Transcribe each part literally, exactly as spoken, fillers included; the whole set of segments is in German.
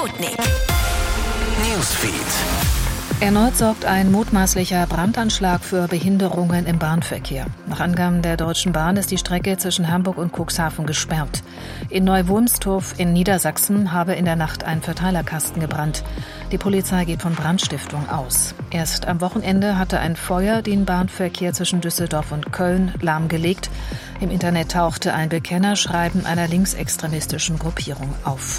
Sputnik Newsfeed. Erneut sorgt ein mutmaßlicher Brandanschlag für Behinderungen im Bahnverkehr. Nach Angaben der Deutschen Bahn ist die Strecke zwischen Hamburg und Cuxhaven gesperrt. In Neu-Wulmstorf in Niedersachsen habe in der Nacht ein Verteilerkasten gebrannt. Die Polizei geht von Brandstiftung aus. Erst am Wochenende hatte ein Feuer den Bahnverkehr zwischen Düsseldorf und Köln lahmgelegt. Im Internet tauchte ein Bekennerschreiben einer linksextremistischen Gruppierung auf.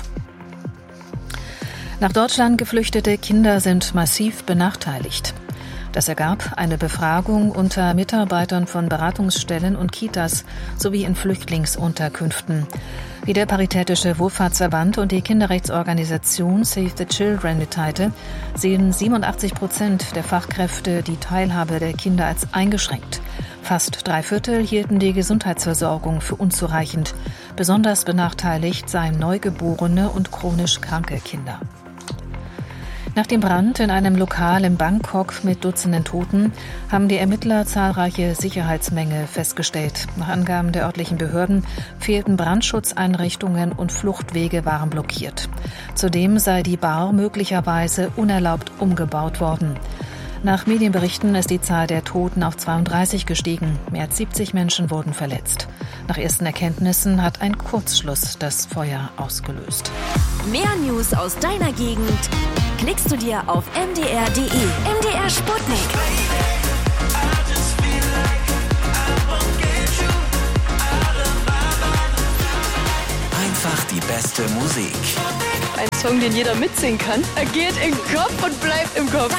Nach Deutschland geflüchtete Kinder sind massiv benachteiligt. Das ergab eine Befragung unter Mitarbeitern von Beratungsstellen und Kitas sowie in Flüchtlingsunterkünften. Wie der Paritätische Wohlfahrtsverband und die Kinderrechtsorganisation Save the Children mitteilte, sehen siebenundachtzig Prozent der Fachkräfte die Teilhabe der Kinder als eingeschränkt. Fast drei Viertel hielten die Gesundheitsversorgung für unzureichend. Besonders benachteiligt seien neugeborene und chronisch kranke Kinder. Nach dem Brand in einem Lokal in Bangkok mit Dutzenden Toten haben die Ermittler zahlreiche Sicherheitsmängel festgestellt. Nach Angaben der örtlichen Behörden fehlten Brandschutzeinrichtungen und Fluchtwege waren blockiert. Zudem sei die Bar möglicherweise unerlaubt umgebaut worden. Nach Medienberichten ist die Zahl der Toten auf zweiunddreißig gestiegen. Mehr als siebzig Menschen wurden verletzt. Nach ersten Erkenntnissen hat ein Kurzschluss das Feuer ausgelöst. Mehr News aus deiner Gegend klickst du dir auf m d r punkt d e. M D R Sputnik. Einfach die beste Musik. Ein Song, den jeder mitsingen kann. Er geht in den Kopf und bleibt im Kopf.